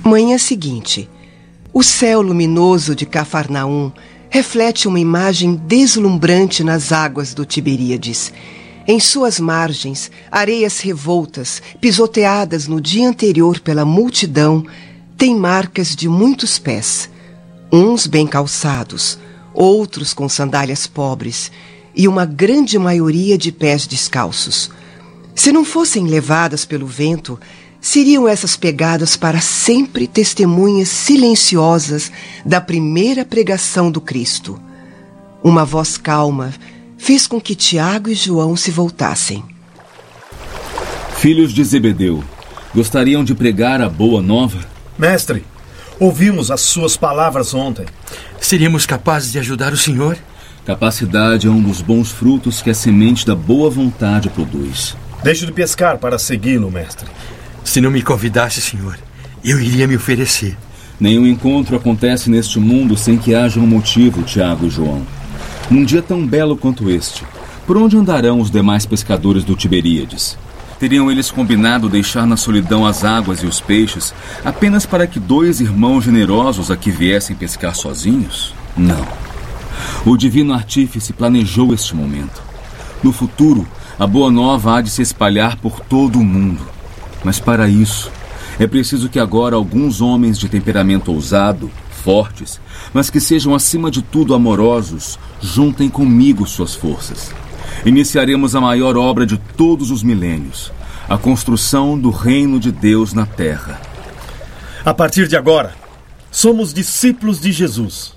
Manhã seguinte, o céu luminoso de Cafarnaum reflete uma imagem deslumbrante nas águas do Tiberíades. Em suas margens, areias revoltas, pisoteadas no dia anterior pela multidão, têm marcas de muitos pés. Uns bem calçados, outros com sandálias pobres, e uma grande maioria de pés descalços. Se não fossem levadas pelo vento, seriam essas pegadas para sempre testemunhas silenciosas da primeira pregação do Cristo. Uma voz calma fez com que Tiago e João se voltassem. Filhos de Zebedeu, gostariam de pregar a boa nova? Mestre, ouvimos as suas palavras ontem. Seríamos capazes de ajudar o senhor? Capacidade é um dos bons frutos que a semente da boa vontade produz. Deixe de pescar para segui-lo, mestre. Se não me convidasse, senhor, eu iria me oferecer. Nenhum encontro acontece neste mundo sem que haja um motivo, Tiago e João. Num dia tão belo quanto este, por onde andarão os demais pescadores do Tiberíades? Teriam eles combinado deixar na solidão as águas e os peixes apenas para que dois irmãos generosos aqui viessem pescar sozinhos? Não. O divino artífice planejou este momento. No futuro, a boa nova há de se espalhar por todo o mundo. Mas para isso, é preciso que agora alguns homens de temperamento ousado, fortes, mas que sejam acima de tudo amorosos, juntem comigo suas forças. Iniciaremos a maior obra de todos os milênios, a construção do reino de Deus na terra. A partir de agora, somos discípulos de Jesus.